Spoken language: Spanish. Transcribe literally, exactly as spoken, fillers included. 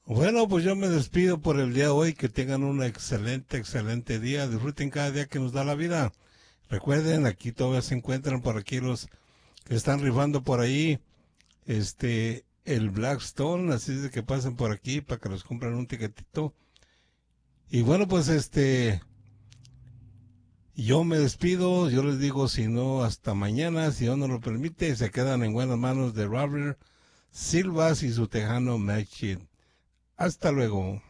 Bueno, pues yo me despido por el día de hoy. Que tengan un excelente, excelente día. Disfruten cada día que nos da la vida. Recuerden, aquí todavía se encuentran por aquí los que están rifando por ahí, este, el Blackstone, así es de que pasen por aquí para que los compren un tiquetito. Y bueno, pues este, yo me despido, yo les digo, si no, hasta mañana, si Dios nos lo permite, se quedan en buenas manos de Robert Silvas y su tejano Machine. Hasta luego.